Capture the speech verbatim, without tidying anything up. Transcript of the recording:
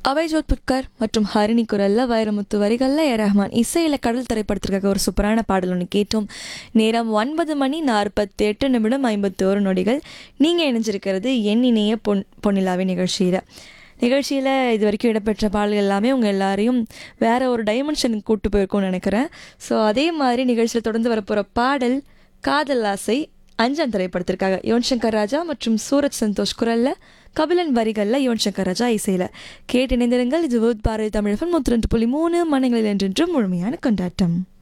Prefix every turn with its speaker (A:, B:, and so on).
A: அபய் ஜோத்புட்கர் மற்றும் ஹரிணி குரல்ல வைரமுத்து வரிகள்ல ஏ ரஹ்மான் இசையில் கடல் திரைப்படத்திற்காக ஒரு சூப்பரான பாடல் ஒன்று கேட்டோம். நேரம் ஒன்பது மணி நாற்பத்தி எட்டு நிமிடம் ஐம்பத்தி ஒரு நொடிகள். நீங்கள் இணைஞ்சிருக்கிறது என் இணைய பொன் பொன்னிலாவின் நிகழ்ச்சியில். நிகழ்ச்சியில் இது வரைக்கும் இடம்பெற்ற பாடல்கள் எல்லாமே உங்கள் எல்லாரையும் வேற ஒரு டைமென்ஷனுக்கு கூப்பிட்டு போயிருக்கோம்னு நினைக்கிறேன். ஸோ அதே மாதிரி நிகழ்ச்சியில் தொடர்ந்து வரப்போகிற பாடல் காதல் ஆசை அஞ்சாம் திரைப்படத்திற்காக யுவன் சங்கர் ராஜா மற்றும் சூரஜ் சந்தோஷ் குரல்ல, கபிலன் வரிகளில் யுவன் சங்கர் ராஜா இசையில். கேட்டு இணைந்திருங்கள். இது பாரதி தமிழ் நூற்றி ரெண்டு புள்ளி மூணு மனங்களில் என்றென்றும் முழுமையான கொண்டாட்டம்.